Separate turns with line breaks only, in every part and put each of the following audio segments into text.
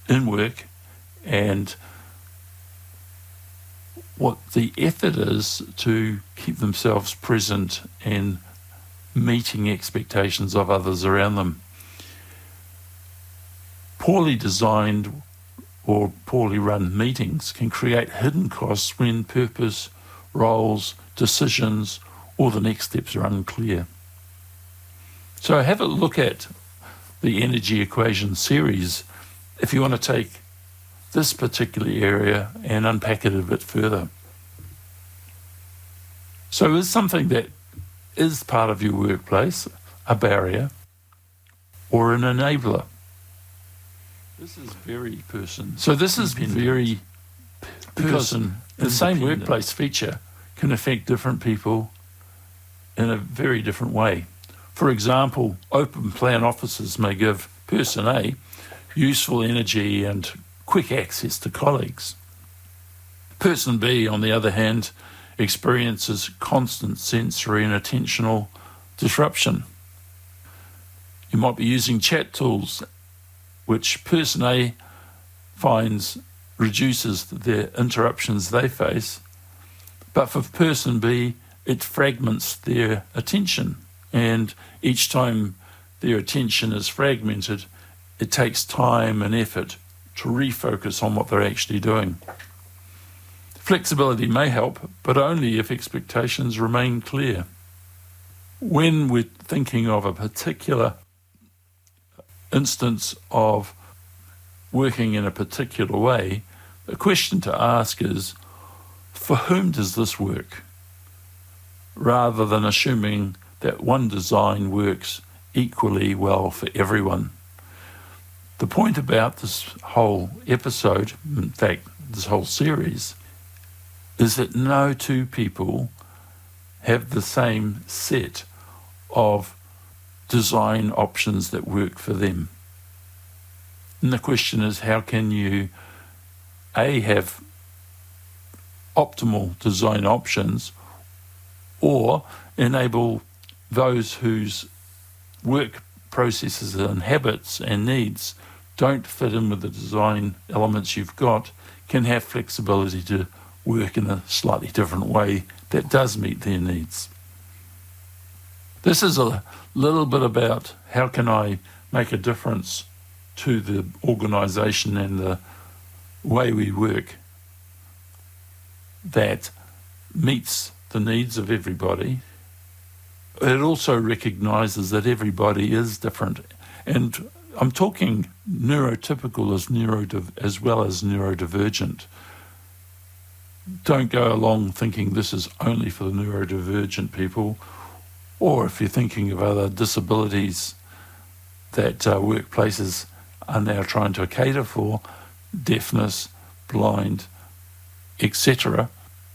in work and what the effort is to keep themselves present and meeting expectations of others around them. Poorly designed or poorly run meetings can create hidden costs when purpose, roles, decisions, or the next steps are unclear. So have a look at the energy equation series if you want to take this particular area and unpack it a bit further. So is something that is part of your workplace a barrier or an enabler? This is very person. So this is very person. The same workplace feature can affect different people in a very different way. For example, open plan offices may give person A useful energy and quick access to colleagues. Person B, on the other hand, experiences constant sensory and attentional disruption. You might be using chat tools, which person A finds reduces the interruptions they face, but for person B, it fragments their attention. And each time their attention is fragmented, it takes time and effort to refocus on what they're actually doing. Flexibility may help, but only if expectations remain clear. When we're thinking of a particular instance of working in a particular way, the question to ask is, for whom does this work? Rather than assuming that one design works equally well for everyone. The point about this whole episode, in fact, this whole series, is that no two people have the same set of design options that work for them. And the question is, how can you, A, have optimal design options, or enable those whose work processes and habits and needs don't fit in with the design elements you've got, can have flexibility to work in a slightly different way that does meet their needs. This is a little bit about how can I make a difference to the organisation and the way we work that meets the needs of everybody. It also recognises that everybody is different. And I'm talking neurotypical as well as neurodivergent. Don't go along thinking this is only for the neurodivergent people, or if you're thinking of other disabilities that workplaces are now trying to cater for, deafness, blind, etc.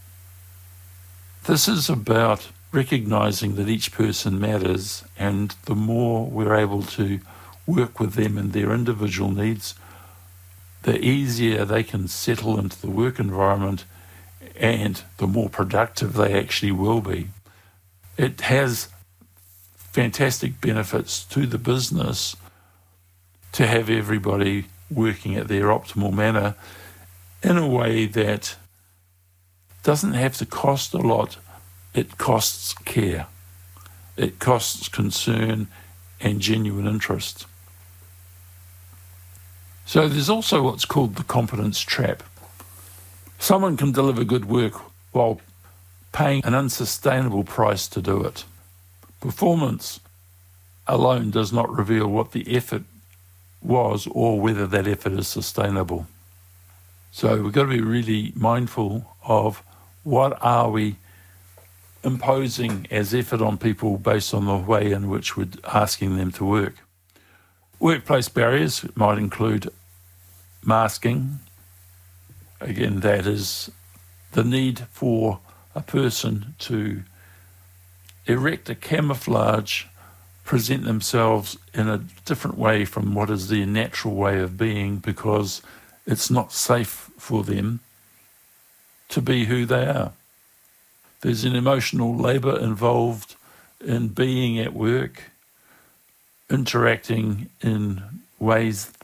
This is about recognising that each person matters, and the more we're able to work with them and their individual needs, the easier they can settle into the work environment and the more productive they actually will be. It has fantastic benefits to the business to have everybody working at their optimal manner in a way that doesn't have to cost a lot. It costs care. It costs concern and genuine interest. So there's also what's called the competence trap. Someone can deliver good work while paying an unsustainable price to do it. Performance alone does not reveal what the effort was or whether that effort is sustainable. So we've got to be really mindful of what are we imposing as effort on people based on the way in which we're asking them to work. Workplace barriers might include masking. Again, that is the need for a person to erect a camouflage, present themselves in a different way from what is their natural way of being, because it's not safe for them to be who they are. There's an emotional labour involved in being at work, interacting in ways